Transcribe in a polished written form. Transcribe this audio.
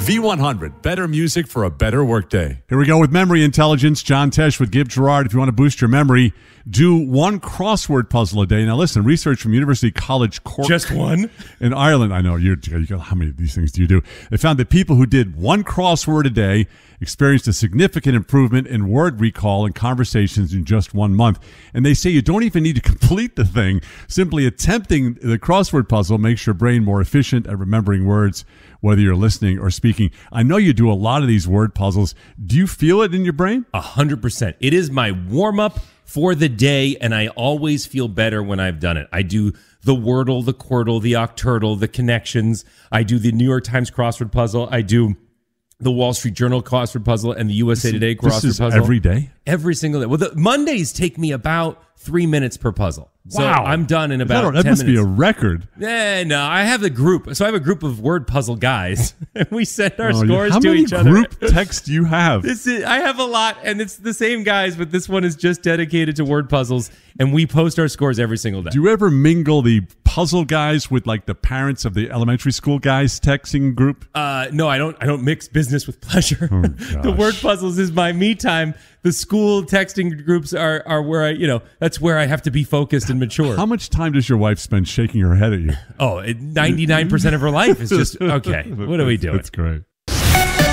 V100, better music for a better workday. Here we go with Memory Intelligence. John Tesh with Gib Gerard. If you want to boost your memory, do one crossword puzzle a day. Now listen, research from University College Cork. Just one? In Ireland. I know, you got, how many of these things do you do? They found that people who did one crossword a day experienced a significant improvement in word recall and conversations in just 1 month. And they say you don't even need to complete the thing. Simply attempting the crossword puzzle makes your brain more efficient at remembering words, whether you're listening or speaking. I know you do a lot of these word puzzles. Do you feel it in your brain? 100%. It is my warm-up for the day, and I always feel better when I've done it. I do the Wordle, the Quirtle, the Octurtle, the Connections. I do the New York Times crossword puzzle. I do the Wall Street Journal crossword puzzle and the USA Today crossword puzzle. Every day? Every single day. Well, the Mondays take me about 3 minutes per puzzle. So wow. I'm done in about 10 minutes. That must be a record. No, I have the group. So I have a group of word puzzle guys, and we send our scores to each other. How many group texts do you have? I have a lot, and it's the same guys, but this one is just dedicated to word puzzles, and we post our scores every single day. Do you ever mingle the puzzle guys with like the parents of the elementary school guys texting group? No, I don't mix business with pleasure. Oh, the word puzzles is my me time. The school texting groups are where that's where I have to be focused and mature. How much time does your wife spend shaking her head at you? Oh, 99% of her life is just, okay, what are we doing? That's great.